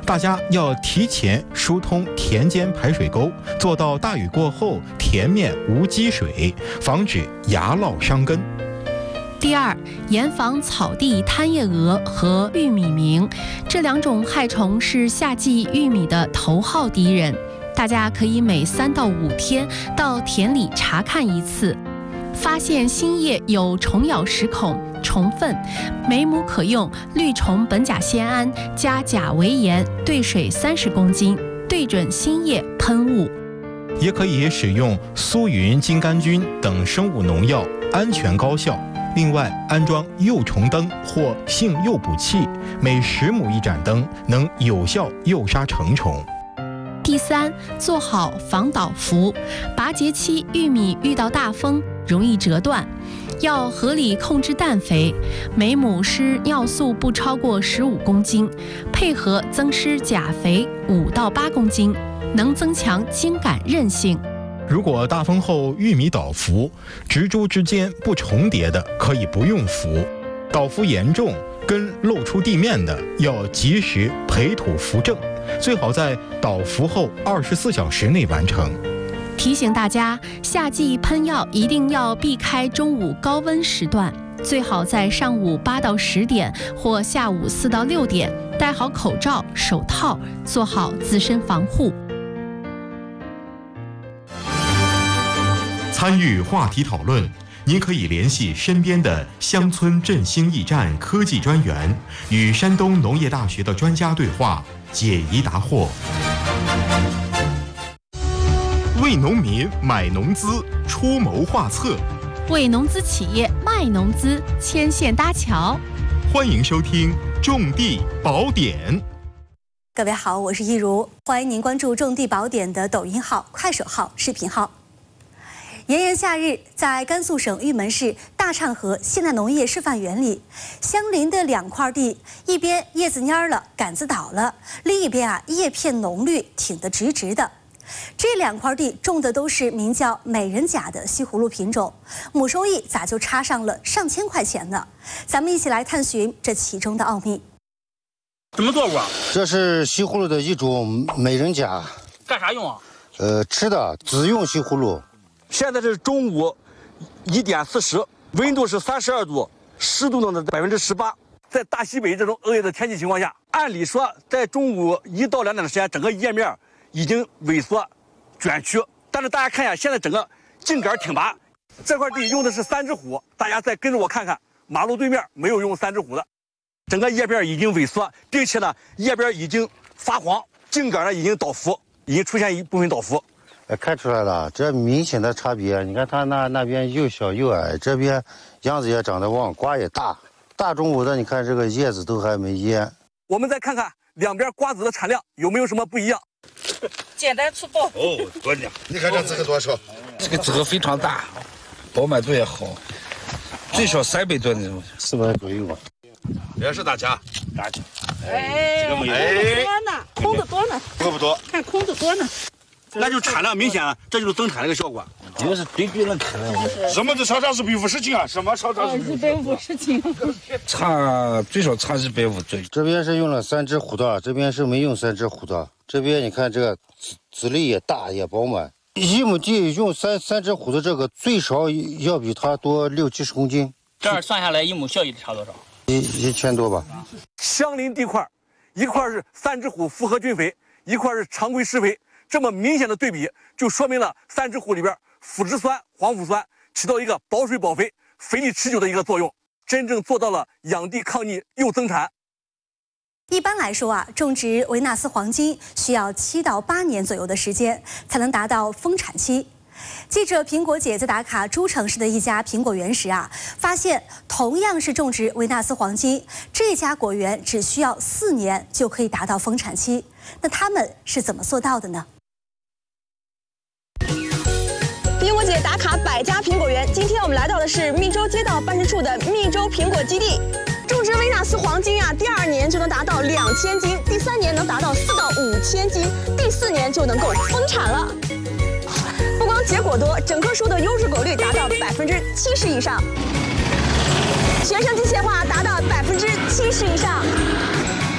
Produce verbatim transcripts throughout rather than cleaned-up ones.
大家要提前疏通田间排水沟，做到大雨过后田面无积水，防止芽涝伤根。 第二，严防草地贪叶蛾和玉米螟，这两种害虫是夏季玉米的头号敌人。大家可以每三到五天到田里查看一次，发现新叶有虫咬食孔、虫粪，每亩可用氯虫苯甲酰胺加钾维盐兑水三十公斤，对准新叶喷雾。 也可以使用苏云金杆菌等生物农药，安全高效。另外，安装诱虫灯或性诱捕器，每十亩一盏灯，能有效诱杀成虫。 第三，做好防倒伏。拔节期玉米遇到大风容易折断，要合理控制氮肥，每亩施尿素不超过十五公斤，配合增施钾肥五到八公斤，能增强茎秆韧性。 如果大风后玉米倒伏，植株之间不重叠的可以不用伏，倒伏严重根露出地面的要及时培土扶正，最好在倒伏后二十四小时内完成。 提醒大家，夏季喷药一定要避开中午高温时段，最好在上午八到十点或下午四到六点，戴好口罩、手套，做好自身防护。 参与话题讨论，您可以联系身边的乡村振兴驿站科技专员，与山东农业大学的专家对话，解疑答惑。为农民买农资，出谋划策； 为农资企业卖农资，牵线搭桥。 欢迎收听《种地宝典》。 各位好，我是一如，欢迎您关注《种地宝典》的抖音号、快手号、视频号。炎炎夏日，在甘肃省玉门市大畅河现代农业示范园里，相邻的两块地，一边叶子蔫了，杆子倒了，另一边啊叶片浓绿，挺得直直的。这两块地种的都是名叫美人甲的西葫芦品种，亩收益咋就差上了上千块钱呢？咱们一起来探寻这其中的奥秘。 怎么作物啊？ 这是西葫芦的一种美人甲， 干啥用啊？ 呃，吃的，只用西葫芦。 现在是中午一点四十，温度是三十二度，湿度呢百分之十八。在大西北这种恶劣的天气情况下，按理说在中午一到两点的时间，整个叶面已经萎缩、卷曲。但是大家看一下，现在整个茎秆挺拔。这块地用的是三只虎，大家再跟着我看看，马路对面没有用三只虎的，整个叶片已经萎缩，并且呢叶边已经发黄，茎秆呢已经倒伏，已经出现一部分倒伏。 呃，看出来了，这明显的差别。你看它那那边又小又矮，这边秧子也长得旺，瓜也大。大中午的，你看这个叶子都还没蔫。 我们再看看两边瓜子的产量有没有什么不一样？ 简单粗暴。 哦，多点。你看这这个多少？ 这个这个非常大，饱满度也好，最少三百吨那种， 四百左右吧。 也是大家， 大家。 哎，这个没有。 多呢，空的多呢。 多不多？ 看空的多呢。 那就产量明显，这就是增产的一个效果。 这个是对比能看的。 什么的超长是比五十斤啊？什么超长是一百五十斤？差最少差一百五左右。 这边是用了三只虎的，这边是没用三只虎的。这边你看这个籽籽粒也大也饱满。一亩地用三三只虎的这个，最少要比它多六七十公斤。 这样算下来，一亩效益差多少？ 一一千多吧。 相邻地块，一块是三只虎复合菌肥，一块是常规施肥。这么明显的对比，就说明了三只虎里边腐殖酸、黄腐酸起到一个保水保肥、肥力持久的一个作用，真正做到了养地抗逆又增产。 一般来说啊，种植维纳斯黄金需要七到八年左右的时间才能达到丰产期。记者苹果姐在打卡诸城市的一家苹果园时啊，发现同样是种植维纳斯黄金，这家果园只需要四年就可以达到丰产期。那他们是怎么做到的呢？ 苹果姐打卡百家苹果园，今天我们来到的是密州街道办事处的密州苹果基地。种植维纳斯黄金啊，第二年就能达到两千斤，第三年能达到四到五千斤，第四年就能够丰产了。不光结果多，整棵树的优质果率达到百分之七十以上，全生机械化达到百分之七十以上。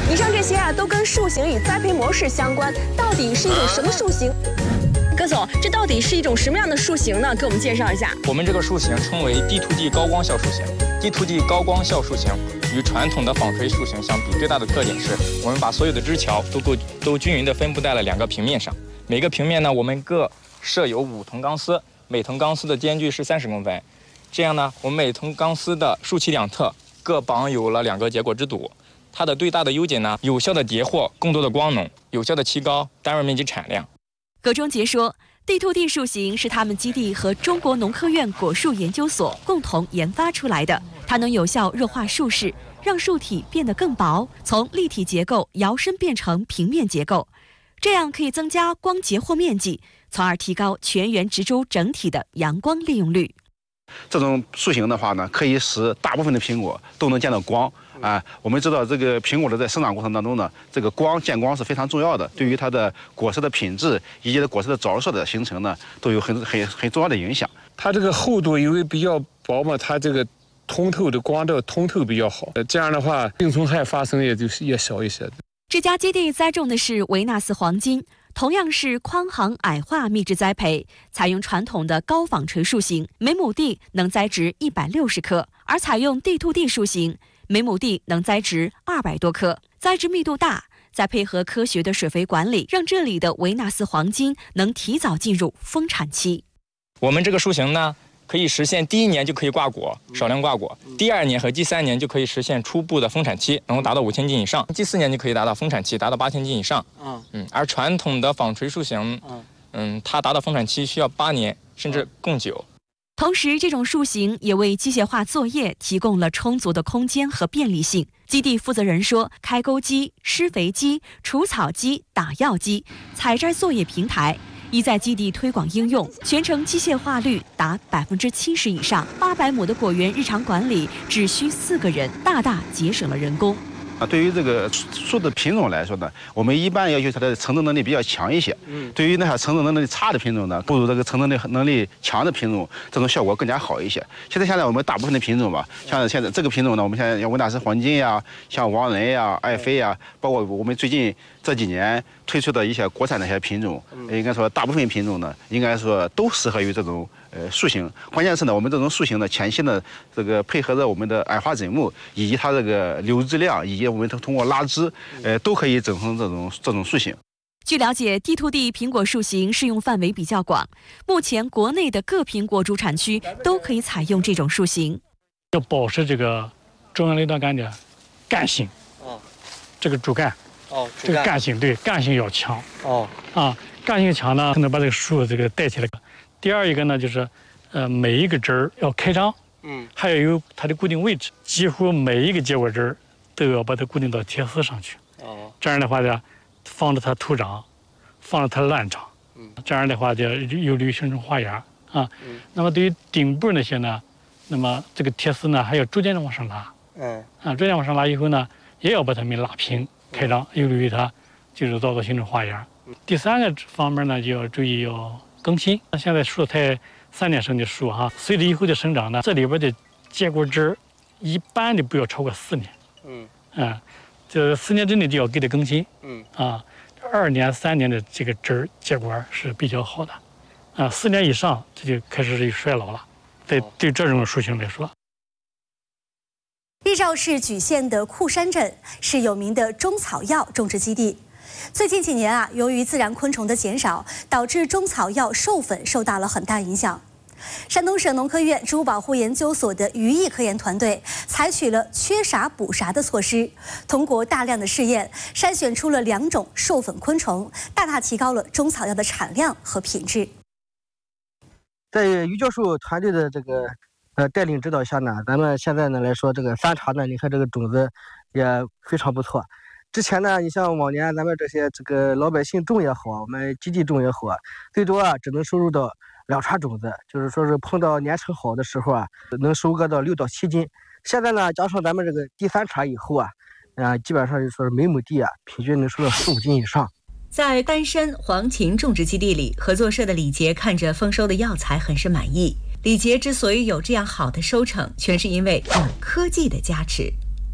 以上这些啊，都跟树形与栽培模式相关。到底是一种什么树形？葛总，这到底是一种什么样的树形呢？给我们介绍一下。 我们这个树形称为地土地高光效树形。地土地高光效树形与传统的纺锤树形相比，最大的特点是我们把所有的枝条都够都均匀地分布在了两个平面上。每个平面呢，我们各设有五藤钢丝，每藤钢丝的间距是三十公分。这样呢，我们每藤钢丝的树栖两侧各绑有了两个结果之堵。它的最大的优点呢，有效的截获更多的光能，有效的提高单位面积产量。 葛忠杰说，地土地树形是他们基地和中国农科院果树研究所共同研发出来的，它能有效弱化树势，让树体变得更薄，从立体结构摇身变成平面结构，这样可以增加光截获面积，从而提高全园植株整体的阳光利用率。 这种树形的话呢，可以使大部分的苹果都能见到光啊。我们知道这个苹果的在生长过程当中呢，这个光见光是非常重要的，对于它的果实的品质以及果实的着色的形成呢，都有很很很重要的影响。 它这个厚度因为比较薄嘛，它这个通透的光的通透比较好，这样的话病虫害发生也就是也小一些。 这家基地栽种的是维纳斯黄金，同样是宽行矮化密植栽培，采用传统的高纺锤树形，每亩地能栽植一百六十棵，而采用地土地树形，每亩地能栽植二百多棵，栽植密度大，再配合科学的水肥管理，让这里的维纳斯黄金能提早进入丰产期。 我们这个树形呢，可以实现第一年就可以挂果，少量挂果；第二年和第三年就可以实现初步的丰产期，能够达到五千斤以上；第四年就可以达到丰产期，达到八千斤以上。嗯嗯，而传统的纺锤树形，嗯，它达到丰产期需要八年甚至更久。 同时，这种树形也为机械化作业提供了充足的空间和便利性。基地负责人说，开沟机、施肥机、除草机、打药机、采摘作业平台已在基地推广应用，全程机械化率达百分之七十以上。八百亩的果园日常管理只需四个人，大大节省了人工。 啊，对于这个树的品种来说呢，我们一般要求它的承重能力比较强一些。嗯，对于那些承重能力差的品种呢，不如这个承重能力能力强的品种，这种效果更加好一些。现在现在我们大部分的品种吧，像现在这个品种呢，我们现在像维纳斯黄金呀，像王雷呀、爱妃呀，包括我们最近这几年推出的一些国产的一些品种，应该说大部分品种呢，应该说都适合于这种呃树形。关键是呢，我们这种树形呢，前期呢这个配合着我们的矮化整木，以及它这个流质量，以及我们通过拉枝，呃，都可以整成这种这种树形。 据了解，地土地苹果树形适用范围比较广，目前国内的各苹果主产区都可以采用这种树形。 要保持这个中央雷达杆的干性，哦，这个主干，哦，这个干性对干性要强，哦，啊，干性强呢，才能把这个树这个带起来。第二一个呢，就是呃每一个枝儿要开张，嗯，还要有它的固定位置，几乎每一个结果枝儿都要把它固定到铁丝上去，哦，这样的话呢，防止它徒长，防止它乱长，嗯，这样的话就有利于形成花芽啊。嗯，那么对于顶部那些呢，那么这个铁丝呢还要逐渐的往上拉，嗯，啊，逐渐往上拉以后呢，也要把它们拉平开张，有利于它就是早早形成花芽。第三个方面呢，就要注意要更新。现在树才三年生的树哈，随着以后的生长呢，这里边的结果枝一般的不要超过四年。嗯啊，这四年之内就要给它更新。嗯啊，二年、三年的这个枝儿结果是比较好的，啊，四年以上这就开始衰老了。对对这种树形来说， 日照市莒县的库山镇是有名的中草药种植基地。最近几年啊，由于自然昆虫的减少，导致中草药授粉受到了很大影响。山东省农科院植物保护研究所的渔艺科研团队采取了缺啥补啥的措施，通过大量的试验，筛选出了两种授粉昆虫，大大提高了中草药的产量和品质。 在于教授团队的这个呃带领指导下呢，咱们现在呢来说，这个山茶呢，你看这个种子也非常不错。之前呢，你像往年咱们这些这个老百姓种也好，我们基地种也好，最多啊只能收入到两串种子，就是说是碰到年成好的时候啊，能收割到六到七斤。现在呢，加上咱们这个第三茬以后啊，啊、呃，基本上就说是每亩地啊，平均能收到十五斤以上。 在丹山黄芩种植基地里，合作社的李杰看着丰收的药材很是满意。李杰之所以有这样好的收成，全是因为有科技的加持。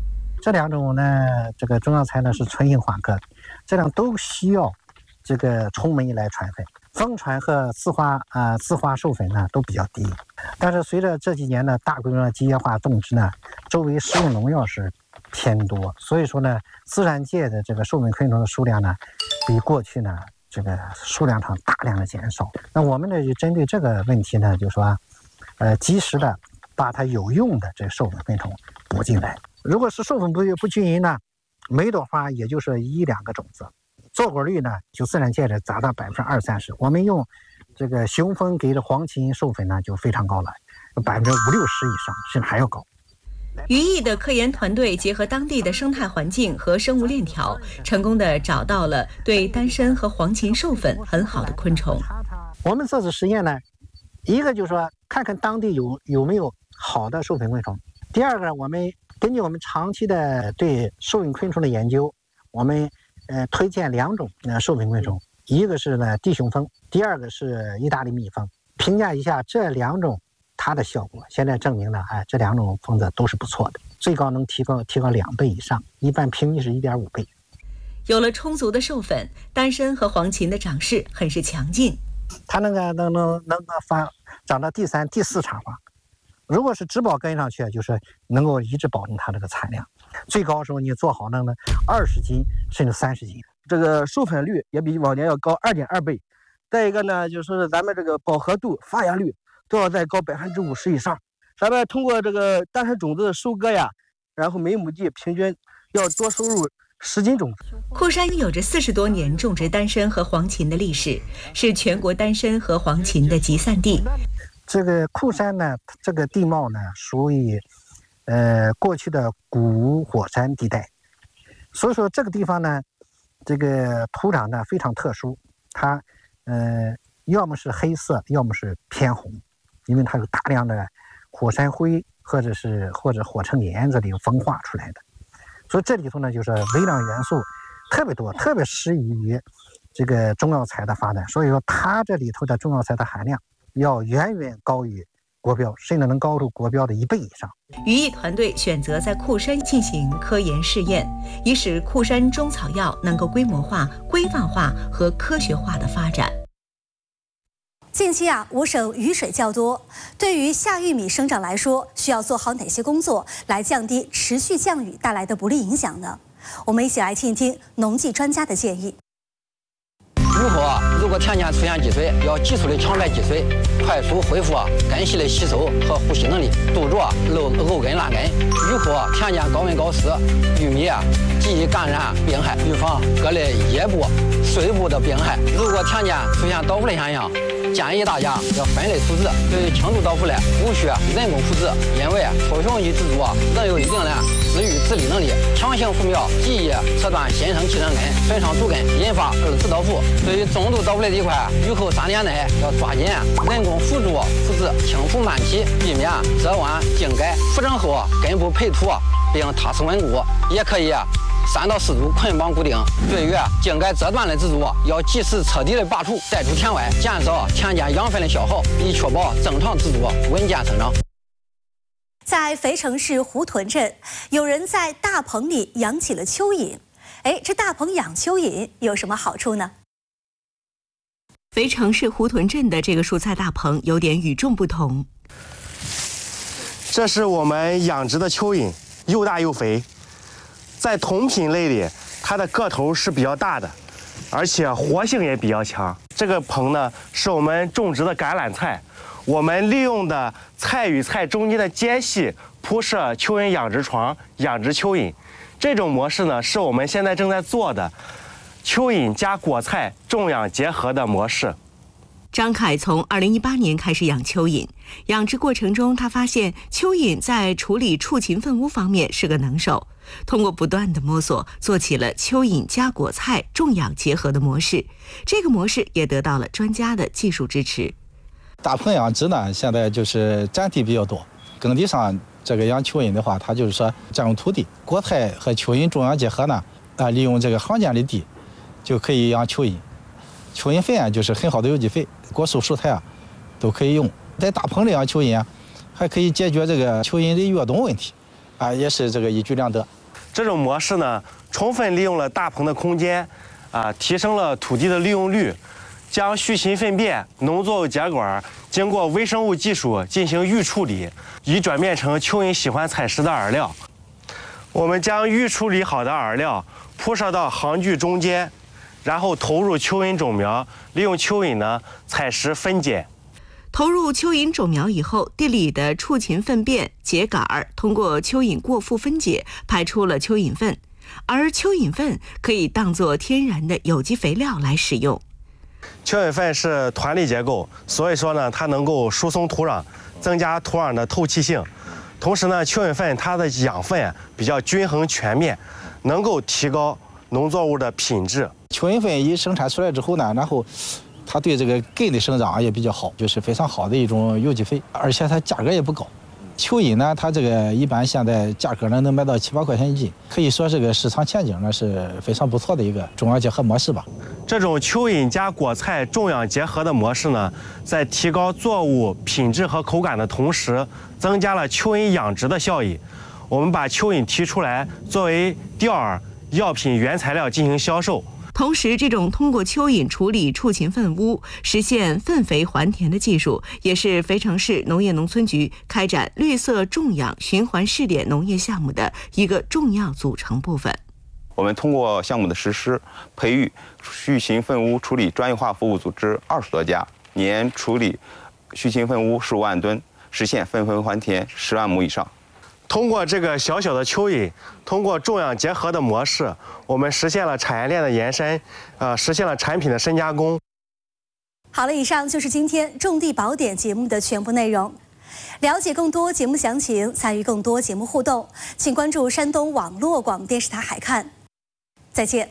这两种呢，这个中药材呢是纯性缓克的，这两都需要这个虫媒来传粉。蜂传和刺花啊、呃、刺花授粉呢都比较低，但是随着这几年的大规模机械化种植呢，周围使用农药是偏多，所以说呢，自然界的这个授粉昆虫的数量呢，比过去呢这个数量上大量的减少。那我们呢就针对这个问题呢，就说，呃，及时的把它有用的这个授粉昆虫补进来。如果是授粉不不均匀呢，每朵花也就是一两个种子，坐果率呢就自然界的达到百分之二三十。我们用这个雄蜂给的黄芩授粉呢就非常高了，百分之五六十以上，甚至还要高。 于毅的科研团队结合当地的生态环境和生物链条，成功的找到了对丹参和黄芩授粉很好的昆虫。 我们这次实验呢，一个就是说看看当地有有没有好的授粉昆虫，第二个我们根据我们长期的对授粉昆虫的研究，我们呃推荐两种呃授粉昆虫，一个是呢地雄蜂，第二个是意大利蜜蜂。评价一下这两种它的效果，现在证明了，哎，这两种蜂子都是不错的，最高能提高提高两倍以上，一般平均是一点五倍。 有了充足的授粉，丹参和黄芩的长势很是强劲。 它那个能能能够发长到第三、第四茬花，如果是植保跟上去，就是能够一直保证它这个产量。最高时候你做好了呢，二十斤甚至三十斤。 这个授粉率也比往年要高二点二倍。再一个呢，就是咱们这个饱和度、发芽率都要再高百分之五十以上。咱们通过这个丹参种子的收割呀，然后每亩地平均要多收入十斤种子。 库山有着四十多年种植丹参和黄芩的历史，是全国丹参和黄芩的集散地。 这个库山呢，这个地貌呢，属于呃过去的古火山地带，所以说这个地方呢，这个土壤呢非常特殊，它呃要么是黑色，要么是偏红，因为它有大量的火山灰或者是或者火成岩这里风化出来的，所以这里头呢就是微量元素特别多，特别适于这个中药材的发展，所以说它这里头的中药材的含量要远远高于国标，甚至能高出国标的一倍以上。 于毅团队选择在库山进行科研试验，以使库山中草药能够规模化、规范化和科学化的发展。 近期啊，我省雨水较多，对于夏玉米生长来说，需要做好哪些工作来降低持续降雨带来的不利影响呢？我们一起来听一听农技专家的建议。 雨后啊，如果田间出现积水，要及时的抢排积水，快速恢复根系的吸收和呼吸能力，杜绝漏藕根烂根。雨后啊，田间高温高湿，玉米啊极易感染病害，预防各类叶部、碎部的病害。如果田间出现倒伏的现象，建议大家要分类处置。对于轻度倒伏的，无需人工处置，因为脱雄与植株仍有一定的自愈自理能力。强行扶苗极易切断新生气生根，损伤主根，引发二次倒伏。对于中度倒伏的地块，雨后三年内要抓紧人工辅助扶植，轻扶慢起，避免折弯茎改。扶正后根部培土并踏实稳固，也可以三到四株捆绑固定。对于茎该折断的植株，要及时彻底的拔除，带出田外，减少田间养分的消耗，以确保正常植株稳健生长。 在肥城市胡屯镇，有人在大棚里养起了蚯蚓。哎，这大棚养蚯蚓有什么好处呢？ 肥城市胡屯镇的这个蔬菜大棚有点与众不同。 这是我们养殖的蚯蚓，又大又肥。在同品类里，它的个头是比较大的，而且活性也比较强。这个棚呢，是我们种植的橄榄菜，我们利用的菜与菜中间的间隙铺设蚯蚓养殖床，养殖蚯蚓。这种模式呢，是我们现在正在做的蚯蚓加果菜种养结合的模式。 张凯从二零一八年开始养蚯蚓，养殖过程中，他发现蚯蚓在处理畜禽粪污方面是个能手。通过不断的摸索，做起了蚯蚓加果菜种养结合的模式。这个模式也得到了专家的技术支持。 大棚养殖呢，现在就是占地比较多，耕地上这个养蚯蚓的话，它就是说占用土地。果菜和蚯蚓种养结合呢，啊，利用这个行间的地，就可以养蚯蚓。蚯蚓肥啊，就是很好的有机肥，果蔬蔬菜啊都可以用。在大棚里养蚯蚓啊，还可以解决这个蚯蚓的越冬问题，啊，也是这个一举两得。 这种模式呢，充分利用了大棚的空间，啊，提升了土地的利用率，将畜禽粪便、农作物秸秆经过微生物技术进行预处理，以转变成蚯蚓喜欢采食的饵料。我们将预处理好的饵料铺设到行距中间，然后投入蚯蚓种苗，利用蚯蚓呢采食分解。 投入蚯蚓种苗以后，地里的畜禽粪便、秸秆通过蚯蚓过腹分解，排出了蚯蚓粪，而蚯蚓粪可以当作天然的有机肥料来使用。 蚯蚓粪是团粒结构，所以说呢，它能够疏松土壤，增加土壤的透气性。同时呢，蚯蚓粪它的养分比较均衡全面，能够提高农作物的品质。 蚯蚓粪一生产出来之后呢，然后它对这个根的生长也比较好，就是非常好的一种有机肥，而且它价格也不高。蚯蚓呢，它这个一般现在价格呢能卖到七八块钱一斤，可以说这个市场前景呢是非常不错的一个种养结合模式吧。 这种蚯蚓加果菜种养结合的模式呢，在提高作物品质和口感的同时，增加了蚯蚓养殖的效益。我们把蚯蚓提出来作为钓饵、药品原材料进行销售。 同时，这种通过蚯蚓处理畜禽粪污，实现粪肥还田的技术，也是肥城市农业农村局开展绿色种养循环试点农业项目的一个重要组成部分。 我们通过项目的实施，培育畜禽粪污处理专业化服务组织二十多家，年处理畜禽粪污十五万吨，实现粪肥还田十万亩以上。 通过这个小小的蚯蚓，通过种养结合的模式，我们实现了产业链的延伸，呃，实现了产品的深加工。 好了，以上就是今天《种地宝典》节目的全部内容。了解更多节目详情，参与更多节目互动，请关注山东网络广播电视台海看。再见。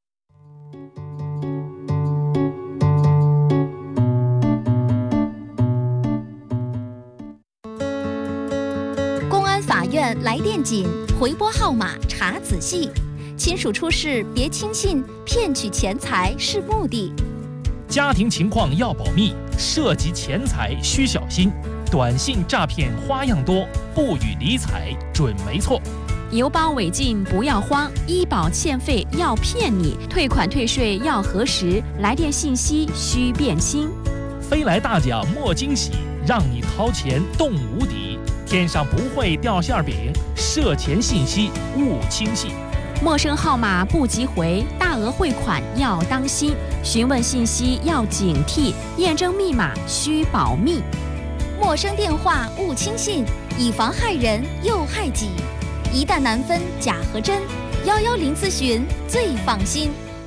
法院来电紧，回拨号码查仔细，亲属出事别轻信，骗取钱财是目的。 家庭情况要保密，涉及钱财需小心。短信诈骗花样多，不予理睬准没错。 邮包违禁不要慌，医保欠费要骗你，退款退税要核实，来电信息需辨清。 飞来大奖莫惊喜，让你掏钱动无敌。天上不会掉馅饼，涉钱信息勿轻信。 陌生号码不急回，大额汇款要当心，询问信息要警惕，验证密码需保密。 陌生电话勿轻信，以防害人又害己。一旦难分假和真，幺幺零咨询最放心。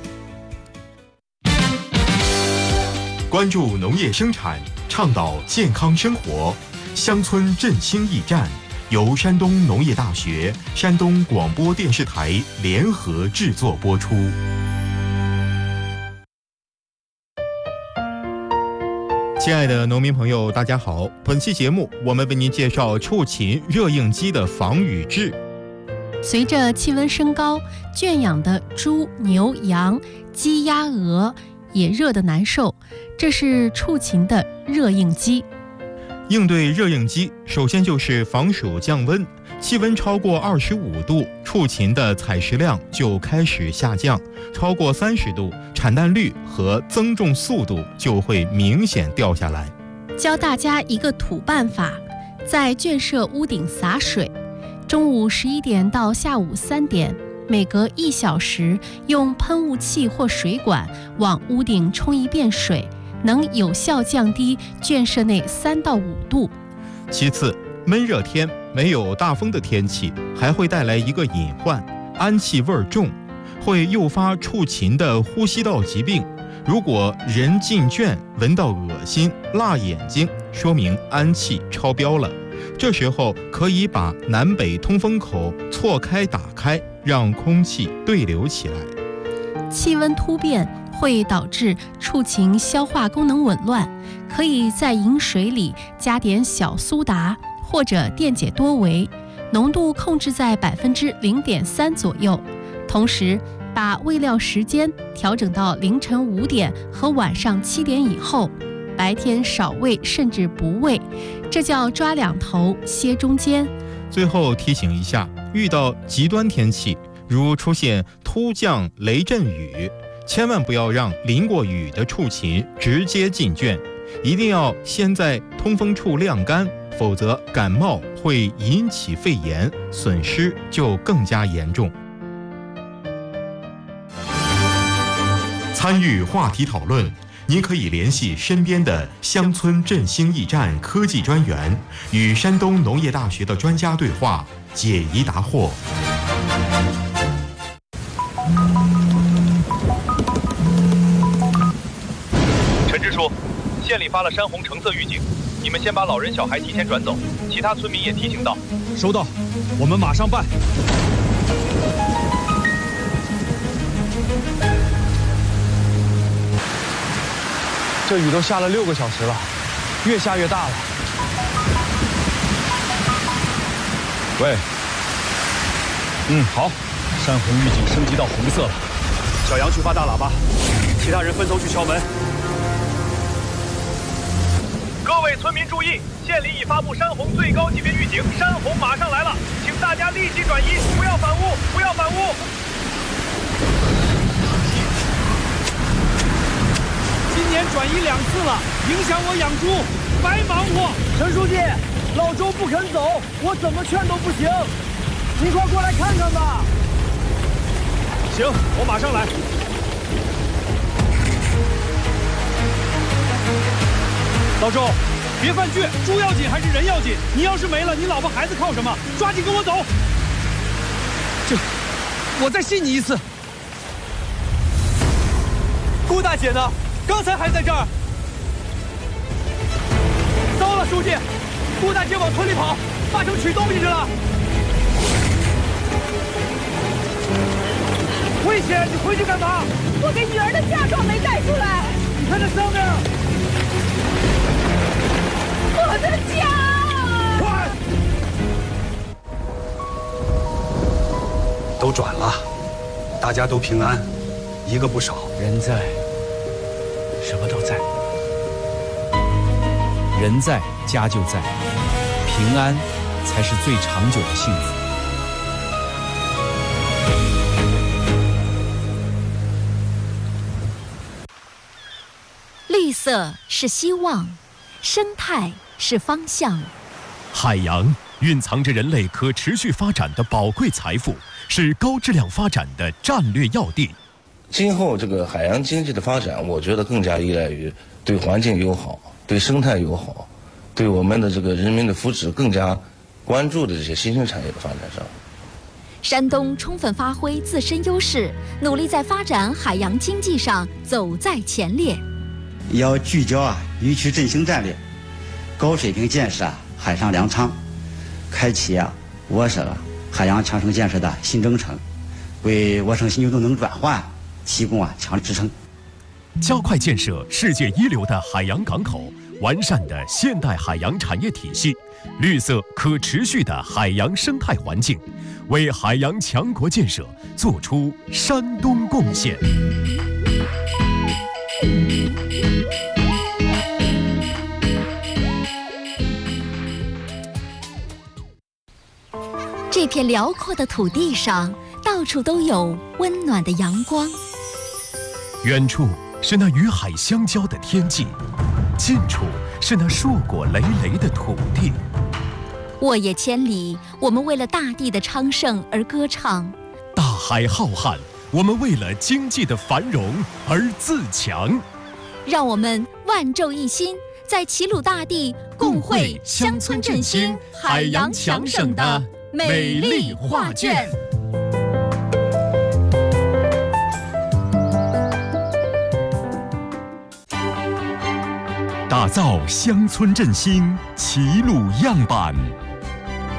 关注农业生产，倡导健康生活。乡村振兴驿站由山东农业大学、山东广播电视台联合制作播出。亲爱的农民朋友，大家好！本期节目我们为您介绍畜禽热应激的防雨治。 随着气温升高，圈养的猪、牛、羊、鸡、鸭、鹅也热得难受，这是畜禽的热应激。 应对热应激，首先就是防暑降温。气温超过二十五度，畜禽的采食量就开始下降；超过三十度，产蛋率和增重速度就会明显掉下来。 教大家一个土办法，在圈舍屋顶洒水，中午十一点到下午三点，每隔一小时用喷雾器或水管往屋顶冲一遍水，能有效降低圈舍内三到五度。 其次，闷热天没有大风的天气，还会带来一个隐患，氨气味重，会诱发畜禽的呼吸道疾病。如果人进圈闻到恶心、辣眼睛，说明氨气超标了。这时候可以把南北通风口错开打开，让空气对流起来。 气温突变会导致畜禽消化功能紊乱，可以在饮水里加点小苏打或者电解多维，浓度控制在百分之零点三左右。同时，把喂料时间调整到凌晨五点和晚上七点以后，白天少喂甚至不喂，这叫抓两头歇中间。 最后提醒一下， 遇到极端天气，如出现突降雷阵雨，千万不要让淋过雨的畜禽直接进圈，一定要先在通风处晾干，否则感冒会引起肺炎，损失就更加严重。参与话题讨论，您可以联系身边的乡村振兴驿站科技专员，与山东农业大学的专家对话，解疑答惑。 陈支书，县里发了山洪橙色预警，你们先把老人小孩提前转走，其他村民也提醒到。 收到，我们马上办。 这雨都下了六个小时了，越下越大了。 喂，嗯，好，山洪预警升级到红色了。 小杨去发大喇叭，其他人分头去敲门。 各位村民注意，县里已发布山洪最高级别预警，山洪马上来了，请大家立即转移，不要反屋，不要反屋。 今年转移两次了，影响我养猪，白忙活。 陈书记，老周不肯走，我怎么劝都不行，您快过来看看吧。 行，我马上来。老周，别犯倔，猪要紧还是人要紧？你要是没了，你老婆孩子靠什么？抓紧跟我走。这，我再信你一次。顾大姐呢？刚才还在这儿。糟了，书记，顾大姐往村里跑，八成取东西去了。危险！你回去干嘛？ 我给女儿的嫁妆没带出来。 你看这上面。 我的家！ 快！ 都转了，大家都平安，一个不少。 人在，什么都在。人在，家就在，平安才是最长久的幸福。 绿色是希望，生态是方向。 海洋蕴藏着人类可持续发展的宝贵财富，是高质量发展的战略要地。 今后这个海洋经济的发展，我觉得更加依赖于对环境友好、对生态友好、对我们的这个人民的福祉更加关注的这些新兴产业的发展上。 山东充分发挥自身优势，努力在发展海洋经济上走在前列。 要聚焦啊渔区振兴战略，高水平建设啊海上粮仓，开启啊我省啊海洋强省建设的新征程，为我省新旧动能转换提供啊强支撑。 加快建设世界一流的海洋港口，完善的现代海洋产业体系，绿色可持续的海洋生态环境，为海洋强国建设做出山东贡献。 这片辽阔的土地上，到处都有温暖的阳光。 远处是那与海相交的天际，近处是那硕果累累的土地。 沃野千里，我们为了大地的昌盛而歌唱； 大海浩瀚，我们为了经济的繁荣而自强。 让我们万众一心，在齐鲁大地共绘乡村振兴、海洋强省的美丽画卷。 打造乡村振兴齐鲁样板。